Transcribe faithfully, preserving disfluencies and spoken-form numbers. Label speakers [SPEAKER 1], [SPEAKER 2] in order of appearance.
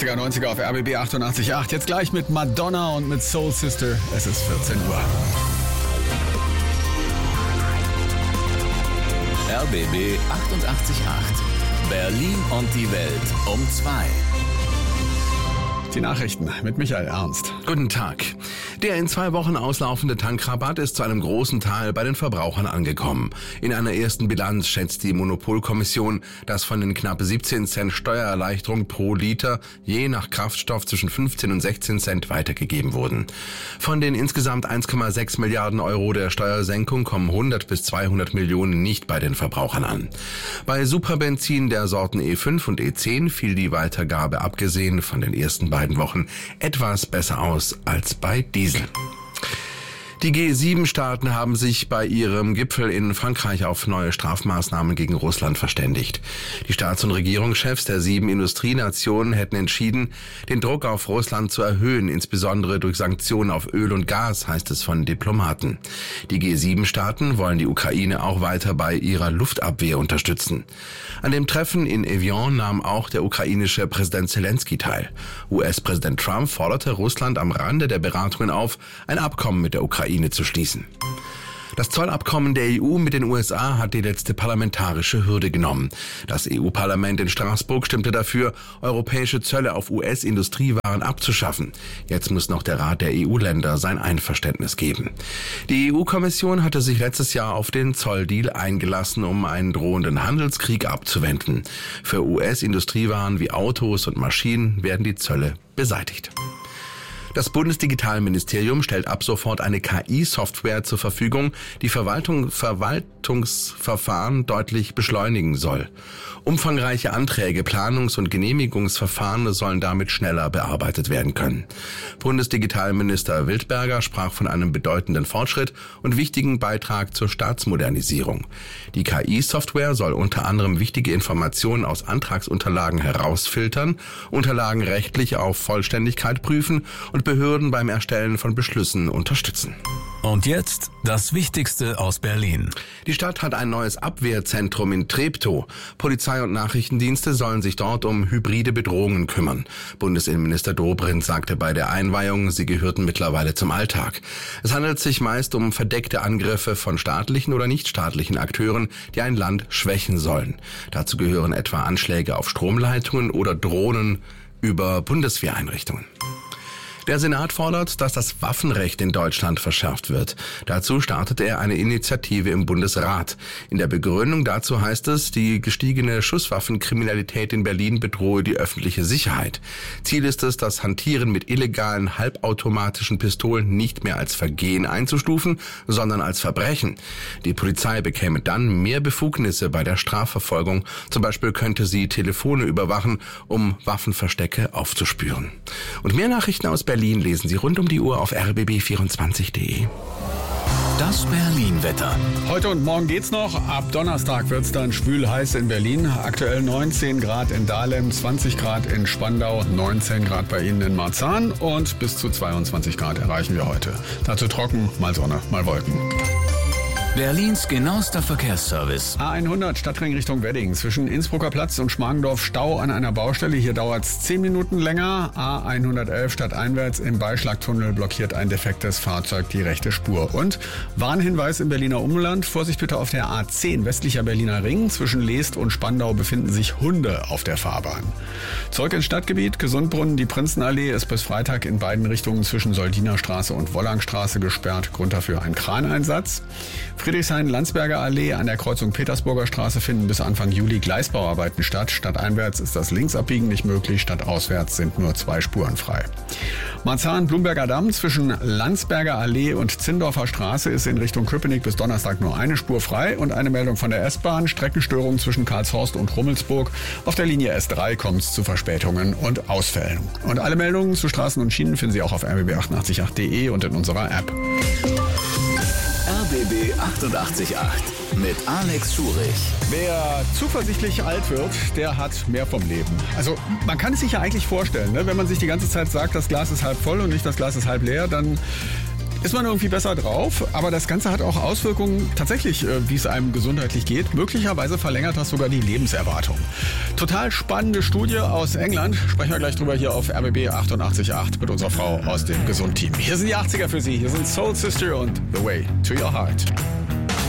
[SPEAKER 1] achtziger, neunziger auf R B B achtundachtzig Komma acht. Jetzt gleich mit Madonna und mit Soul Sister. Es ist vierzehn Uhr.
[SPEAKER 2] R B B achtundachtzig Komma acht. Berlin und die Welt um zwei.
[SPEAKER 1] Die Nachrichten mit Michael Ernst.
[SPEAKER 3] Guten Tag. Der in zwei Wochen auslaufende Tankrabatt ist zu einem großen Teil bei den Verbrauchern angekommen. In einer ersten Bilanz schätzt die Monopolkommission, dass von den knapp siebzehn Cent Steuererleichterung pro Liter je nach Kraftstoff zwischen fünfzehn und sechzehn Cent weitergegeben wurden. Von den insgesamt eins Komma sechs Milliarden Euro der Steuersenkung kommen hundert bis zweihundert Millionen nicht bei den Verbrauchern an. Bei Superbenzin der Sorten E fünf und E zehn fiel die Weitergabe abgesehen von den ersten beiden Wochen etwas besser aus als bei Diesel. Die G sieben Staaten haben sich bei ihrem Gipfel in Frankreich auf neue Strafmaßnahmen gegen Russland verständigt. Die Staats- und Regierungschefs der sieben Industrienationen hätten entschieden, den Druck auf Russland zu erhöhen, insbesondere durch Sanktionen auf Öl und Gas, heißt es von Diplomaten. Die G sieben Staaten wollen die Ukraine auch weiter bei ihrer Luftabwehr unterstützen. An dem Treffen in Evian nahm auch der ukrainische Präsident Zelensky teil. U S-Präsident Trump forderte Russland am Rande der Beratungen auf, ein Abkommen mit der Ukraine zu schließen. Das Zollabkommen der E U mit den U S A hat die letzte parlamentarische Hürde genommen. Das E U-Parlament in Straßburg stimmte dafür, europäische Zölle auf U S-Industriewaren abzuschaffen. Jetzt muss noch der Rat der E U-Länder sein Einverständnis geben. Die E U-Kommission hatte sich letztes Jahr auf den Zolldeal eingelassen, um einen drohenden Handelskrieg abzuwenden. Für U S-Industriewaren wie Autos und Maschinen werden die Zölle beseitigt. Das Bundesdigitalministerium stellt ab sofort eine K I-Software zur Verfügung, die Verwaltung, Verwaltungsverfahren deutlich beschleunigen soll. Umfangreiche Anträge, Planungs- und Genehmigungsverfahren sollen damit schneller bearbeitet werden können. Bundesdigitalminister Wildberger sprach von einem bedeutenden Fortschritt und wichtigen Beitrag zur Staatsmodernisierung. Die K I-Software soll unter anderem wichtige Informationen aus Antragsunterlagen herausfiltern, Unterlagen rechtlich auf Vollständigkeit prüfen und Behörden beim Erstellen von Beschlüssen unterstützen.
[SPEAKER 2] Und jetzt das Wichtigste aus Berlin.
[SPEAKER 3] Die Stadt hat ein neues Abwehrzentrum in Treptow. Polizei und Nachrichtendienste sollen sich dort um hybride Bedrohungen kümmern. Bundesinnenminister Dobrindt sagte bei der Einweihung, sie gehörten mittlerweile zum Alltag. Es handelt sich meist um verdeckte Angriffe von staatlichen oder nichtstaatlichen Akteuren, die ein Land schwächen sollen. Dazu gehören etwa Anschläge auf Stromleitungen oder Drohnen über Bundeswehreinrichtungen. Der Senat fordert, dass das Waffenrecht in Deutschland verschärft wird. Dazu startet er eine Initiative im Bundesrat. In der Begründung dazu heißt es, die gestiegene Schusswaffenkriminalität in Berlin bedrohe die öffentliche Sicherheit. Ziel ist es, das Hantieren mit illegalen halbautomatischen Pistolen nicht mehr als Vergehen einzustufen, sondern als Verbrechen. Die Polizei bekäme dann mehr Befugnisse bei der Strafverfolgung. Zum Beispiel könnte sie Telefone überwachen, um Waffenverstecke aufzuspüren. Und mehr Nachrichten aus Berlin lesen Sie rund um die Uhr auf r b b vierundzwanzig punkt de.
[SPEAKER 2] Das Berlin-Wetter.
[SPEAKER 1] Heute und morgen geht's noch. Ab Donnerstag wird's dann schwül heiß in Berlin. Aktuell neunzehn Grad in Dahlem, zwanzig Grad in Spandau, neunzehn Grad bei Ihnen in Marzahn und bis zu zweiundzwanzig Grad erreichen wir heute. Dazu trocken, mal Sonne, mal Wolken.
[SPEAKER 2] Berlins genauester Verkehrsservice.
[SPEAKER 1] A hundert Stadtring Richtung Wedding. Zwischen Innsbrucker Platz und Schmargendorf Stau an einer Baustelle. Hier dauert es zehn Minuten länger. A hundertelf stadteinwärts im Beischlagtunnel blockiert ein defektes Fahrzeug die rechte Spur. Und Warnhinweis im Berliner Umland. Vorsicht bitte auf der A zehn westlicher Berliner Ring. Zwischen Leest und Spandau befinden sich Hunde auf der Fahrbahn. Zurück ins Stadtgebiet. Gesundbrunnen. Die Prinzenallee ist bis Freitag in beiden Richtungen zwischen Soldinerstraße und Wollangstraße gesperrt. Grund dafür ein Kraneinsatz. Friedrichshain-Landsberger Allee an der Kreuzung Petersburger Straße finden bis Anfang Juli Gleisbauarbeiten statt. Stadteinwärts ist das Linksabbiegen nicht möglich, stadtauswärts sind nur zwei Spuren frei. Marzahn-Blumberger Damm zwischen Landsberger Allee und Zindorfer Straße ist in Richtung Köpenick bis Donnerstag nur eine Spur frei und eine Meldung von der S-Bahn. Streckenstörung zwischen Karlshorst und Rummelsburg. Auf der Linie S drei kommt es zu Verspätungen und Ausfällen. Und alle Meldungen zu Straßen und Schienen finden Sie auch auf r b b achtundachtzig Komma acht punkt de und in unserer App.
[SPEAKER 2] R B B achtundachtzig Komma acht mit Alex Schurich.
[SPEAKER 1] Wer zuversichtlich alt wird, der hat mehr vom Leben. Also man kann es sich ja eigentlich vorstellen, ne? Wenn man sich die ganze Zeit sagt, das Glas ist halb voll und nicht das Glas ist halb leer, dann ist man irgendwie besser drauf. Aber das Ganze hat auch Auswirkungen tatsächlich, wie es einem gesundheitlich geht. Möglicherweise verlängert das sogar die Lebenserwartung. Total spannende Studie aus England. Sprechen wir gleich drüber hier auf R B B achtundachtzig Komma acht mit unserer Frau aus dem Gesundteam. Hier sind die achtziger für Sie. Hier sind Soul Sister und The Way to Your Heart.